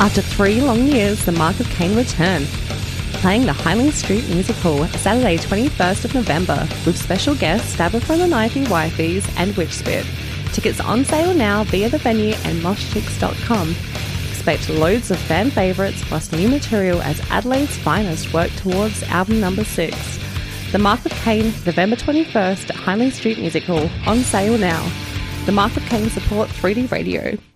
After 3 long years, the Mark of Cain return, playing the Highland Street Music Hall Saturday 21st of November with special guests Stabber from the Knifey Wifeys and Witchspit. Tickets on sale now via the venue and moshchicks.com. Expect loads of fan favourites plus new material as Adelaide's finest work towards album number 6. The Mark of Cain, November 21st at Highland Street Music Hall, on sale now. The Mark of Cain support 3D Radio.